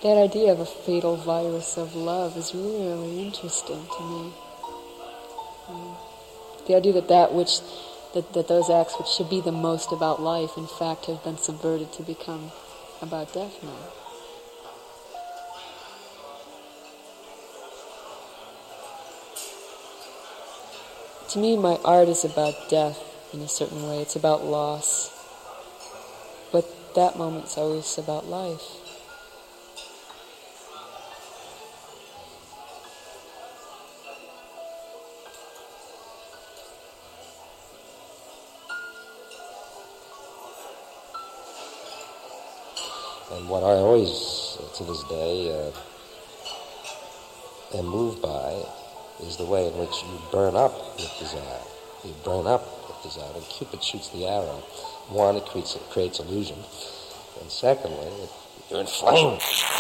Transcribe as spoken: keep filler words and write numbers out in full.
that idea of a fatal virus of love is really, really interesting to me. Um, the idea that that which, that, that those acts which should be the most about life, in fact, have been subverted to become about death now. To me, my art is about death in a certain way. It's about loss. But that moment's always about life. And what I always, uh, to this day, uh, am moved by is the way in which you burn up with desire. You burn up with desire, and Cupid shoots the arrow. One, it creates, it creates illusion. And secondly, it, you're inflamed.